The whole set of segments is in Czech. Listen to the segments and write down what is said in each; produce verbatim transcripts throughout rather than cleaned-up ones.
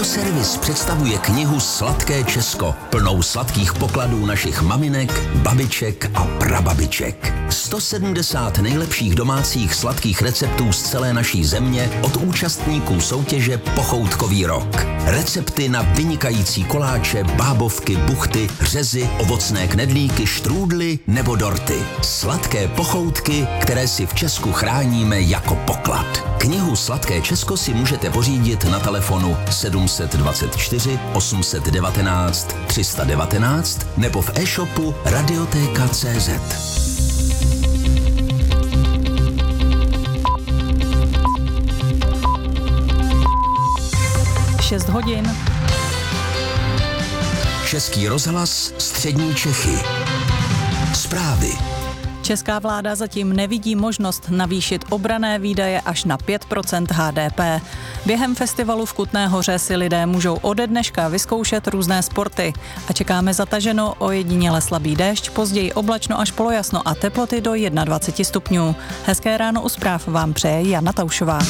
Servis představuje knihu Sladké Česko, plnou sladkých pokladů našich maminek, babiček a prababiček. sto sedmdesát nejlepších domácích sladkých receptů z celé naší země od účastníků soutěže Pochoutkový rok. Recepty na vynikající koláče, bábovky, buchty, řezy, ovocné knedlíky, štrůdly nebo dorty. Sladké pochoutky, které si v Česku chráníme jako poklad. Knihu Sladké Česko si můžete pořídit na telefonu sedm set dvacet čtyři osm set devatenáct tři sta devatenáct nebo v e-shopu radioteka tečka cé zet. šest hodin. Český rozhlas, střední Čechy. Zprávy. Česká vláda zatím nevidí možnost navýšit obranné výdaje až na pět procent há dé pé. Během festivalu v Kutné Hoře si lidé můžou ode dneška vyzkoušet různé sporty. A čekáme zataženo, ojediněle slabý déšť, později oblačno až polojasno a teploty do dvacet jedna stupňů. Hezké ráno u zpráv vám přeje Jana Taušová.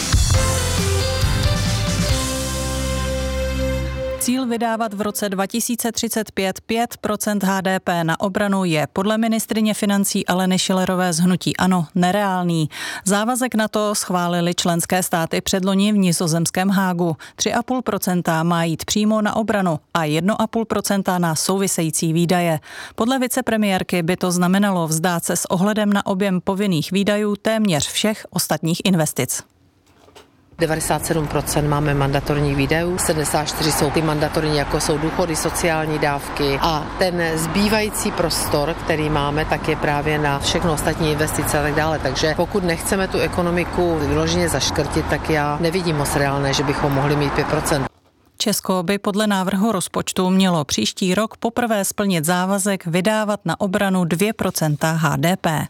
Cíl vydávat v roce dva tisíce třicet pět pět procent há dé pé na obranu je podle ministryně financí Aleny Schillerové z hnutí ANO nereálný. Závazek na to schválili členské státy předloni v nizozemském Hágu. tři celá pět procenta má jít přímo na obranu a jedna celá pět procenta na související výdaje. Podle vicepremiérky by to znamenalo vzdát se s ohledem na objem povinných výdajů téměř všech ostatních investic. devadesát sedm procent máme mandatorních výdajů, sedmdesát čtyři jsou ty mandatorní, jako jsou důchody, sociální dávky a ten zbývající prostor, který máme, tak je právě na všechno ostatní investice a tak dále. Takže pokud nechceme tu ekonomiku vyloženě zaškrtit, tak já nevidím moc reálné, že bychom mohli mít pět procent. Česko by podle návrhu rozpočtu mělo příští rok poprvé splnit závazek vydávat na obranu dvě procenta há dé pé.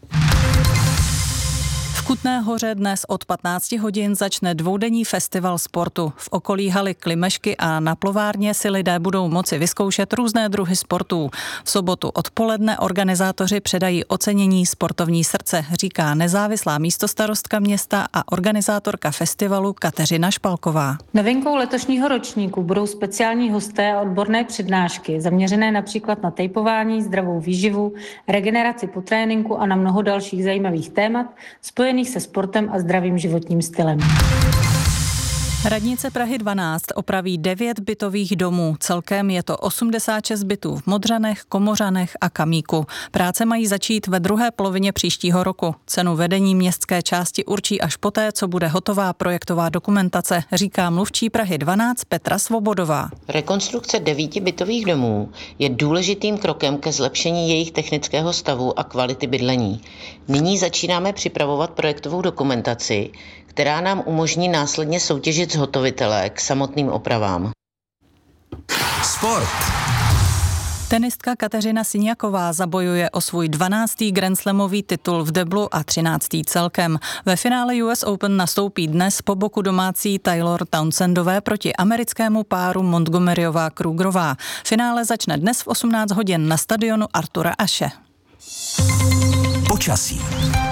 V Kutné Hoře dnes od patnácti hodin začne dvoudenní festival sportu. V okolí haly Klimešky a na plovárně si lidé budou moci vyzkoušet různé druhy sportů. V sobotu odpoledne organizátoři předají ocenění Sportovní srdce, říká nezávislá místostarostka města a organizátorka festivalu Kateřina Špalková. Novinkou letošního ročníku budou speciální hosté a odborné přednášky zaměřené například na tejpování, zdravou výživu, regeneraci po tréninku a na mnoho dalších zajímavých témat spojených se sportem a zdravým životním stylem. Radnice Prahy dvanáct opraví devět bytových domů. Celkem je to osmdesát šest bytů v Modřanech, Komořanech a Kamíku. Práce mají začít ve druhé polovině příštího roku. Cenu vedení městské části určí až poté, co bude hotová projektová dokumentace, říká mluvčí Prahy dvanáct Petra Svobodová. Rekonstrukce devíti bytových domů je důležitým krokem ke zlepšení jejich technického stavu a kvality bydlení. Nyní začínáme připravovat projektovou dokumentaci, která nám umožní následně soutěžit zhotovitele k samotným opravám. Sport. Tenistka Kateřina Siniaková zabojuje o svůj dvanáctý grandslamový titul v deblu a třináctý celkem. Ve finále U S Open nastoupí dnes po boku domácí Taylor Townsendové proti americkému páru Montgomeryová Krugerová. Finále začne dnes v osmnáct hodin na stadionu Artura Ashe. Počasí.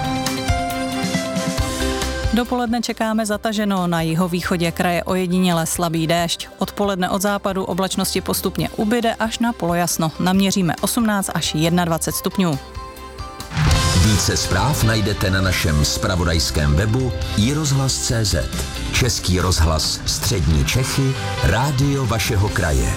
Dopoledne čekáme zataženo, na jihovýchodě kraje ojediněle slabý déšť. Odpoledne od západu oblačnosti postupně ubyde až na polojasno. Naměříme osmnáct až dvacet jedna stupňů. Více zpráv najdete na našem zpravodajském webu i rozhlas tečka cé zet. Český rozhlas střední Čechy, rádio vašeho kraje.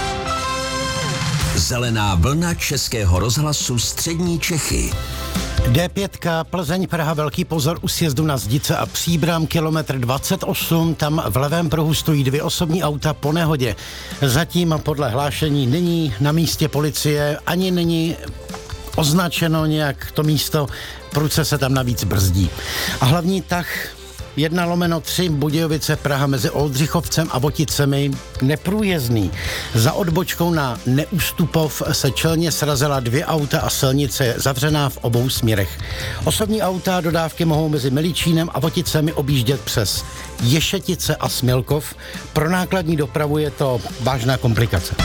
Zelená vlna Českého rozhlasu střední Čechy. dé pět, Plzeň, Praha, velký pozor u sjezdu na Zdice a Příbram, kilometr dvacet osm, tam v levém pruhu stojí dvě osobní auta po nehodě. Zatím podle hlášení není na místě policie, ani není označeno nějak to místo, prudce se tam navíc brzdí. A hlavní tah jedna lomeno tři Budějovice Praha mezi Oldřichovcem a Voticemi neprůjezdný. Za odbočkou na Neústupov se čelně srazila dvě auta a silnice je zavřená v obou směrech. Osobní auta dodávky mohou mezi Meličínem a Voticemi objíždět přes Ješetice a Smilkov. Pro nákladní dopravu je to vážná komplikace.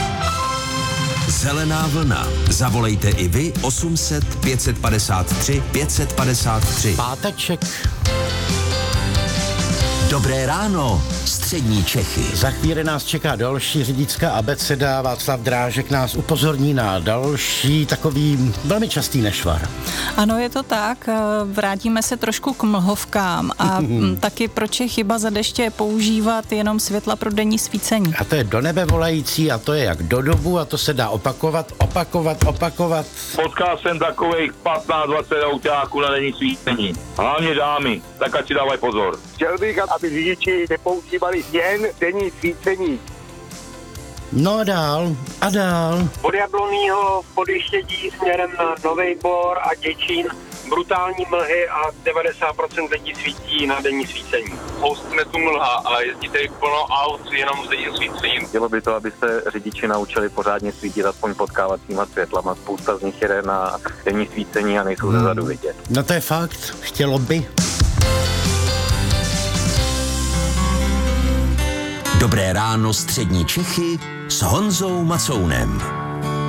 Zelená vlna. Zavolejte i vy osm set pět padesát tři pět padesát tři. Páteček. Dobré ráno, střední Čechy. Za chvíli nás čeká další řidičská abeceda. Václav Drážek nás upozorní na další takový velmi častý nešvar. Ano, je to tak. Vrátíme se trošku k mlhovkám a taky proč je chyba za deště používat jenom světla pro denní svícení. A to je do nebe volající a to je jak do dobu a to se dá opakovat, opakovat, opakovat. Potkal jsem takových patnáct dvacet autáků na denní svícení. Hlavně dámy, tak ať si dávají pozor. Chtěl bych, aby řidiči nepoužívali jen denní svícení. No a dál, a dál. Od Jablonného podjíždění směrem na Nový Bor a Děčín brutální mlhy a devadesát procent lidí svítí na denní svícení. Houstne tu mlha, ale jezdíte i plno aut jenom s denním svícením. Chtělo by to, aby se řidiči naučili pořádně svítit aspoň potkávacíma světlama. Spousta z nich jede na denní svícení a nejsou ze zadu vidět. No to je fakt, chtělo by. Dobré ráno střední Čechy s Honzou Macounem.